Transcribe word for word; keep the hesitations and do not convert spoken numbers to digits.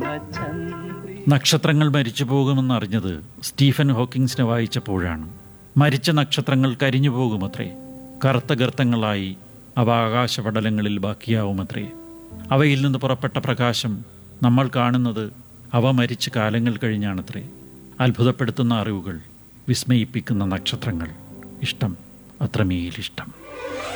നക്ഷത്രങ്ങൾ മരിച്ചു പോകുമെന്നറിഞ്ഞത് സ്റ്റീഫൻ ഹോക്കിങ്സിനെ വായിച്ചപ്പോഴാണ്. മരിച്ച നക്ഷത്രങ്ങൾ കരിഞ്ഞു പോകുമത്രേ. കറുത്ത ഗർത്തങ്ങളായി അവ ആകാശപടലങ്ങളിൽ ബാക്കിയാവുമത്രേ. അവയിൽ നിന്ന് പുറപ്പെട്ട പ്രകാശം നമ്മൾ കാണുന്നത് അവ മരിച്ച് കാലങ്ങൾ കഴിഞ്ഞാണത്രേ. അത്ഭുതപ്പെടുത്തുന്ന അറിവുകൾ, വിസ്മയിപ്പിക്കുന്ന നക്ഷത്രങ്ങൾ. ഇഷ്ടം, അത്രമേലിഷ്ടം.